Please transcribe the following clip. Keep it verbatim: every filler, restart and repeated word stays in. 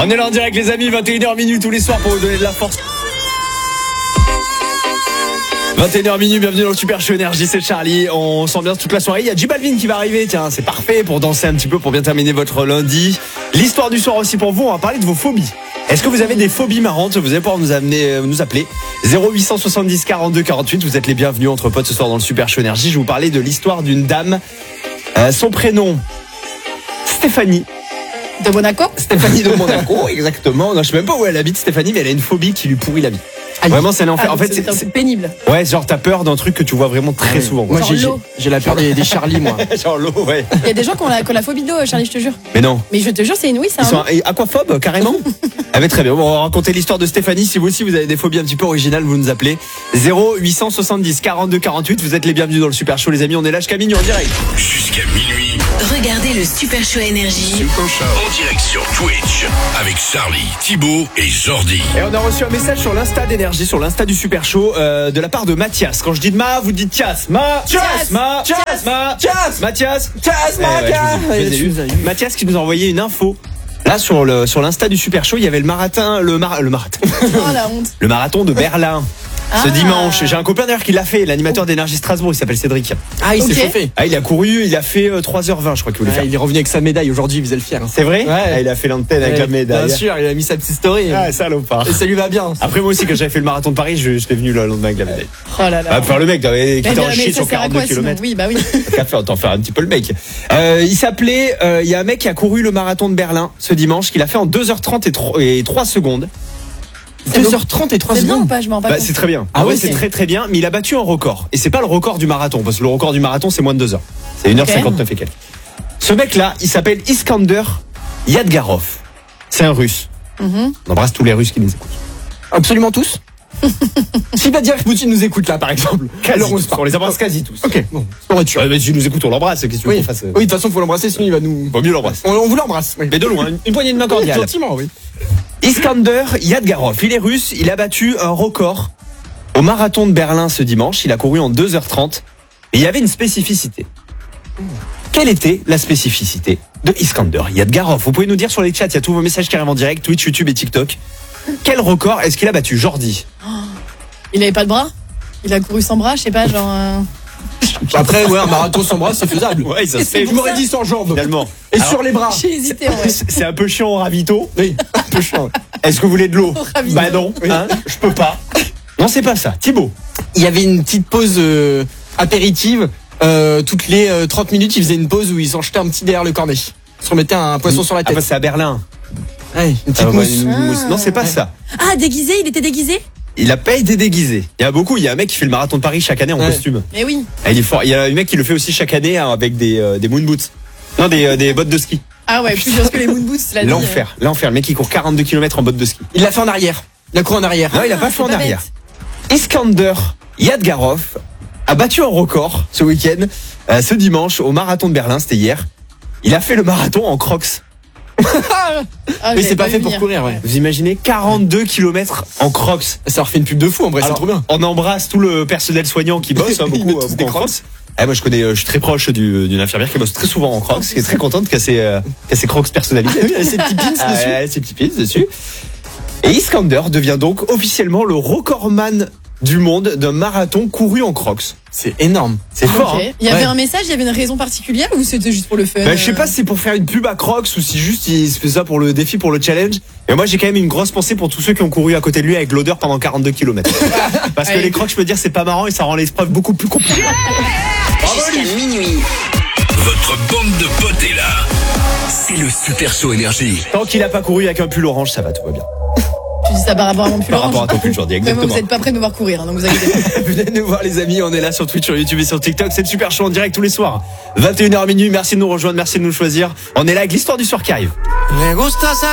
On est là en direct les amis, vingt et une heures minutes tous les soirs pour vous donner de la force. vingt et une heures minutes, bienvenue dans le Super Show Énergie, c'est Charlie. On s'ambiance toute la soirée. Il y a J Balvin qui va arriver, tiens, c'est parfait pour danser un petit peu, pour bien terminer votre lundi. L'histoire du soir aussi pour vous, on va parler de vos phobies. Est-ce que vous avez des phobies marrantes? Vous allez pouvoir nous amener, nous appeler zéro huit cent soixante-dix quarante-deux quarante-huit. Vous êtes les bienvenus entre potes ce soir dans le Super Show Énergie. Je vais vous parler de l'histoire d'une dame. Euh, son prénom, Stéphanie. De Monaco. Stéphanie de Monaco, exactement. Non, je sais même pas où elle habite, Stéphanie, mais elle a une phobie qui lui pourrit la vie. Aïe. Vraiment, c'est l'enfer. Ah, en fait, c'est, c'est pénible. Ouais, genre t'as peur d'un truc que tu vois vraiment très ouais. souvent. Moi, genre j'ai, l'eau. j'ai la peur des, des Charlie, moi. Genre l'eau, ouais. Il y a des gens qui ont la, qui ont la phobie d'eau, Charlie, je te jure. Mais non. Mais je te jure, c'est une oui, ça. Ils sont aquaphobes, carrément. Ah mais très bien. Bon, on va raconter l'histoire de Stéphanie. Si vous aussi vous avez des phobies un petit peu originales, vous nous appelez zéro huit cent soixante-dix quarante-deux quarante-huit. Vous êtes les bienvenus dans le Super Show, les amis. On est là jusqu'à minuit en direct. Jusqu'à minuit. Regardez le Super Show Énergie. Super Show. En direct sur Twitch avec Charlie, Thibaut et Jordi. Et on a reçu un message sur l'Insta d'Énergie, sur l'Insta du Super Show, euh, de la part de Mathias. Quand je dis de Ma, vous dites Tias. Ma, Tias, Ma, Tias, Ma, Tias, Mathias, Tias, Ma, Mathias qui nous a envoyé une info. Là sur le sur l'Insta du Super Show, il y avait le marathon, le mar, le marathon. Oh la honte. Le marathon de Berlin. Ce Ah. dimanche, j'ai un copain d'ailleurs qui l'a fait, l'animateur d'Énergie Strasbourg, il s'appelle Cédric. Ah, il Ok. s'est chauffé. Ah, il a couru, il a fait euh, trois heures vingt, je crois qu'il voulait Ouais, faire. il est revenu avec sa médaille aujourd'hui, il faisait le fier. hein. C'est vrai? Ouais. Ah, il a fait l'antenne avec Ouais, la médaille. Bien sûr, il a mis sa petite story. Ah, salopard. Et ça lui va bien. Après moi aussi quand j'avais fait le marathon de Paris, je, je suis venu le lendemain avec la médaille. Oh là là. Ah, pour faire le mec, t'avais qui Mais- t'en mais chier ça sur sert à quarante-deux quoi, sinon kilomètres. Oui, bah oui. Qu'à faire, t'en faire un petit peu le mec. Euh, il s'appelait, euh, il y a un mec qui a couru le marathon de Berlin ce dimanche, qu'il a fait en deux heures trente et trois secondes. deux heures trente et trois C'est bien ou secondes. pas? Je m'en rends pas Bah, compte. c'est très bien. Ah Ah ouais, ouais, c'est c'est- très très bien, mais il a battu un record. Et c'est pas le record du marathon, parce que le record du marathon, c'est moins de deux heures. C'est une heure cinquante-neuf et quelques. Ce mec-là, il s'appelle Iskander Yadgarov. C'est un russe. Mhm. On embrasse tous les Russes qui nous écoutent. Absolument tous. S'il va dire que Poutine nous écoute là, par exemple. Quasi Alors on tous. se parle. On les embrasse quasi tous. Ok, bon, pour être sûr. Ouais, mais si nous écoute, on l'embrasse. Qu'est-ce que tu veux Oui, qu'on fasse? oui, de toute façon, faut l'embrasser, sinon il va nous. Vaut mieux l'embrasser. On, on vous l'embrasse. Oui. Mais de loin, une, une poignée de main cordiale. Gentiment, oui. Iskander Yadgarov, il est russe, il a battu un record au marathon de Berlin ce dimanche, il a couru en deux heures trente, et il y avait une spécificité. Quelle était la spécificité de Iskander Yadgarov? Vous pouvez nous dire sur les chats, il y a tous vos messages qui arrivent en direct, Twitch, YouTube et TikTok. Quel record est-ce qu'il a battu, Jordi? Il avait pas de bras? Il a couru sans bras, je sais pas, genre. euh, Après, ouais, un marathon sans bras, c'est faisable. Ouais, ça se C'est fait. Je m'aurais dit sans jambes. Finalement. Et Alors, sur les bras. J'ai hésité, en vrai. C'est c'est un peu chiant au ravito. Oui, un peu chiant. Est-ce que vous voulez de l'eau? Au ravito. Bah non, hein, je peux pas. Non, c'est pas ça. Thibaut. Il y avait une petite pause euh, apéritive. Euh, toutes les euh, trente minutes, il faisait une pause où ils s'en jetaient un petit derrière le cornet. Ils se remettaient un poisson sur la Ah tête. bah, c'est à Berlin. Ouais, une petite Ah, bah, mousse. une mousse. Non, c'est pas Ouais. ça. Ah, déguisé? Il était déguisé? Il a pas été déguisé. Il y a beaucoup. Il y a un mec qui fait le marathon de Paris chaque année en Ouais. costume. Mais oui. Ah, il est fort. Il y a un mec qui le fait aussi chaque année hein, avec des euh, des moon boots. Non, des euh, des bottes de ski. Ah ouais, plus dur que les moon boots, cela dit. L'enfer, l'enfer. Le mec qui court quarante-deux kilomètres en bottes de ski. Il l'a fait en arrière. Il a couru en arrière. Non, il a pas Ah, fait c'est en pas arrière. Iskander Yadgarov a battu un record ce week-end, euh, ce dimanche au marathon de Berlin. C'était hier. Il a fait le marathon en Crocs. Ah, Mais j'avais c'est pas fait vu pour venir. courir, ouais. Vous imaginez quarante-deux kilomètres en Crocs. Ça leur fait une pub de fou, en vrai, c'est Alors, trop bien. on embrasse tout le personnel soignant qui bosse, hein, Ils beaucoup, mettent euh, tous beaucoup des en Crocs. Crocs. Eh, moi, je connais, euh, je suis très proche du- d'une infirmière qui bosse très souvent en Crocs, qui est très contente qu'elle ses, euh, qu'elle ses Crocs personnalisés. Oui, elle a ses petits pins Ah, dessus. elle a ses petits pins dessus. Et Iskander devient donc officiellement le recordman du monde d'un marathon couru en Crocs. C'est énorme. C'est fort. Ok. Hein. Il y avait Ouais. un message, il y avait une raison particulière ou c'était juste pour le fun? Ben, je sais pas si c'est pour faire une pub à Crocs ou si juste il se fait ça pour le défi, pour le challenge. Et moi, j'ai quand même une grosse pensée pour tous ceux qui ont couru à côté de lui avec l'odeur pendant quarante-deux kilomètres. Parce que Ouais. les Crocs, je peux dire, c'est pas marrant et ça rend l'épreuve beaucoup plus compliquée. Jusqu'à minuit. Votre bande de potes est là. C'est le Super Show Énergie. Tant qu'il a pas couru avec un pull orange, ça va, tout va bien. Tu dis ça par rapport à mon pull Par orange. rapport à ton pull, Jordi, Mais moi, exactement. vous êtes pas prêts de me voir courir, hein, donc vous inquiétez pas. Venez nous voir les amis, on est là sur Twitch, sur YouTube et sur TikTok, c'est le Super Show en direct tous les soirs. vingt et une heures minuit, merci de nous rejoindre, merci de nous choisir. On est là avec l'histoire du soir qui arrive.